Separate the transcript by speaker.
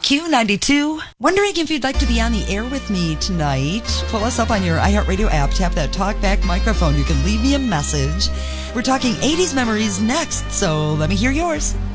Speaker 1: Q92. Wondering if you'd like to be on the air with me tonight? Pull us up on your iHeartRadio app, tap that talkback microphone. You can leave me a message. We're talking 80s memories next, so let me hear yours.